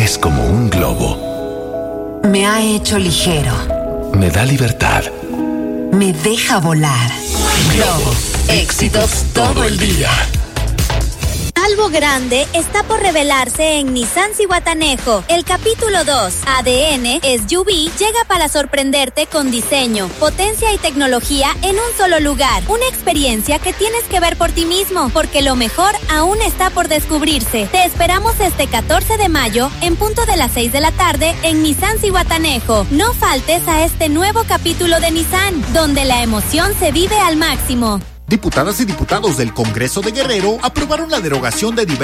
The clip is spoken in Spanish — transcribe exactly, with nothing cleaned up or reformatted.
Es como un globo. Me ha hecho ligero. Me da libertad. Me deja volar. Globo. Éxitos todo el día. Algo grande está por revelarse en Nissan Zihuatanejo. El capítulo dos, A D N S U V, llega para sorprenderte con diseño, potencia y tecnología en un solo lugar. Una experiencia que tienes que ver por ti mismo, porque lo mejor aún está por descubrirse. Te esperamos este catorce de mayo, en punto de las seis de la tarde, en Nissan Zihuatanejo. No faltes a este nuevo capítulo de Nissan, donde la emoción se vive al máximo. Diputadas y diputados del Congreso de Guerrero aprobaron la derogación de diversos